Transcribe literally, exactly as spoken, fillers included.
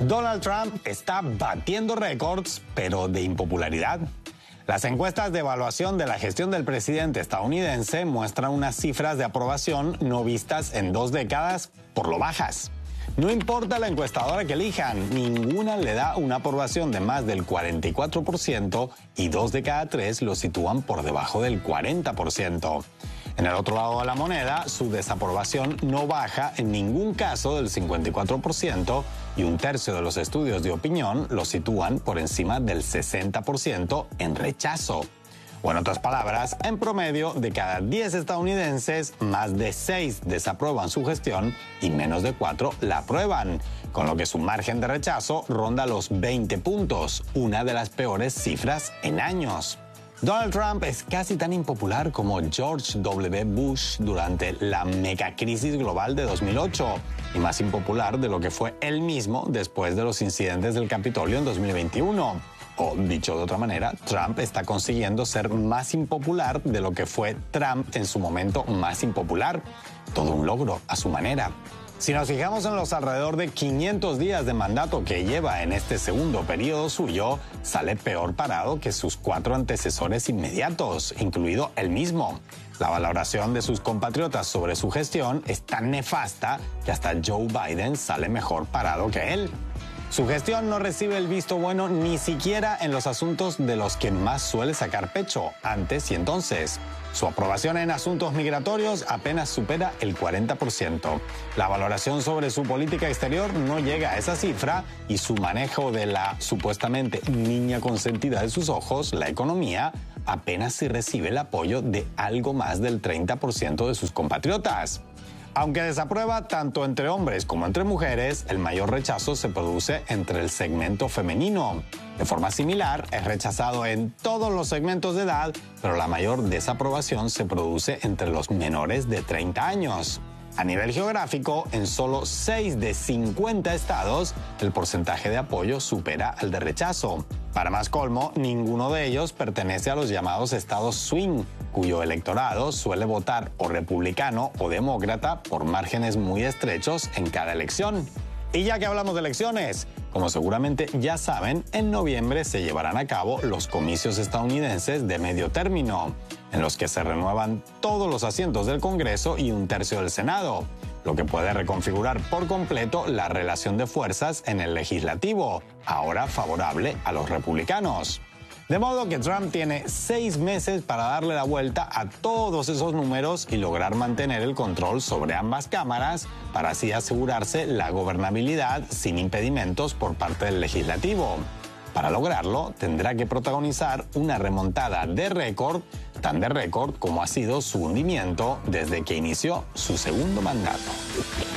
Donald Trump está batiendo récords, pero de impopularidad. Las encuestas de evaluación de la gestión del presidente estadounidense muestran unas cifras de aprobación no vistas en dos décadas por lo bajas. No importa la encuestadora que elijan, ninguna le da una aprobación de más del cuarenta y cuatro por ciento y dos de cada tres lo sitúan por debajo del cuarenta por ciento. En el otro lado de la moneda, su desaprobación no baja en ningún caso del cincuenta y cuatro por ciento y un tercio de los estudios de opinión lo sitúan por encima del sesenta por ciento en rechazo. O en otras palabras, en promedio, de cada diez estadounidenses, más de seis desaprueban su gestión y menos de cuatro la aprueban, con lo que su margen de rechazo ronda los veinte puntos, una de las peores cifras en años. Donald Trump es casi tan impopular como George W. Bush durante la megacrisis global de dos mil ocho y más impopular de lo que fue él mismo después de los incidentes del Capitolio en dos mil veintiuno. O, dicho de otra manera, Trump está consiguiendo ser más impopular de lo que fue Trump en su momento más impopular. Todo un logro a su manera. Si nos fijamos en los alrededor de quinientos días de mandato que lleva en este segundo periodo suyo, sale peor parado que sus cuatro antecesores inmediatos, incluido él mismo. La valoración de sus compatriotas sobre su gestión es tan nefasta que hasta Joe Biden sale mejor parado que él. Su gestión no recibe el visto bueno ni siquiera en los asuntos de los que más suele sacar pecho, antes y entonces. Su aprobación en asuntos migratorios apenas supera el cuarenta por ciento. La valoración sobre su política exterior no llega a esa cifra y su manejo de la supuestamente niña consentida de sus ojos, la economía, apenas si recibe el apoyo de algo más del treinta por ciento de sus compatriotas. Aunque desaprueba tanto entre hombres como entre mujeres, el mayor rechazo se produce entre el segmento femenino. De forma similar, es rechazado en todos los segmentos de edad, pero la mayor desaprobación se produce entre los menores de treinta años. A nivel geográfico, en solo seis de cincuenta estados, el porcentaje de apoyo supera al de rechazo. Para más colmo, ninguno de ellos pertenece a los llamados estados swing, cuyo electorado suele votar o republicano o demócrata por márgenes muy estrechos en cada elección. Y ya que hablamos de elecciones, como seguramente ya saben, en noviembre se llevarán a cabo los comicios estadounidenses de medio término, en los que se renuevan todos los asientos del Congreso y un tercio del Senado, lo que puede reconfigurar por completo la relación de fuerzas en el legislativo, ahora favorable a los republicanos. De modo que Trump tiene seis meses para darle la vuelta a todos esos números y lograr mantener el control sobre ambas cámaras para así asegurarse la gobernabilidad sin impedimentos por parte del legislativo. Para lograrlo, tendrá que protagonizar una remontada de récord, tan de récord como ha sido su hundimiento desde que inició su segundo mandato.